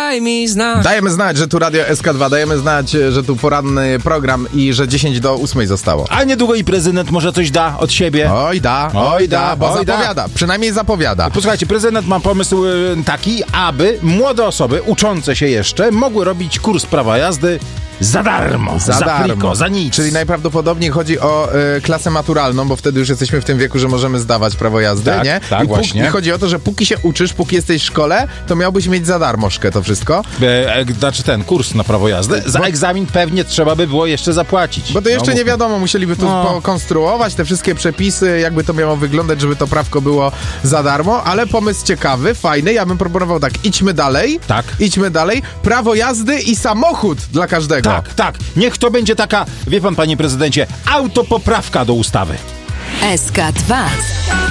daj mi znać. Dajemy znać, że tu Radio SK2, dajemy znać, że tu poranny program i że 10 do 8 zostało. A niedługo i prezydent może coś da od siebie. Oj da, bo zapowiada, przynajmniej zapowiada. Posłuchajcie, prezydent ma pomysł taki, aby młode osoby uczące się jeszcze mogły robić kurs prawa jazdy za darmo. Za nic. Czyli najprawdopodobniej chodzi o klasę maturalną, bo wtedy już jesteśmy w tym wieku, że możemy zdawać prawo jazdy, tak, nie? Tak, właśnie. I chodzi o to, że póki się uczysz, póki jesteś w szkole, to miałbyś mieć za darmożkę to wszystko. Znaczy ten kurs na prawo jazdy. Za egzamin pewnie trzeba by było jeszcze zapłacić. Bo to jeszcze nie wiadomo, musieliby tu pokonstruować te wszystkie przepisy, jakby to miało wyglądać, żeby to prawko było za darmo, ale pomysł ciekawy, fajny. Ja bym proponował tak, idźmy dalej. Idźmy dalej. Prawo jazdy i samochód dla każdego. Tak. Niech to będzie taka, wie pan, panie prezydencie, autopoprawka do ustawy. SK2.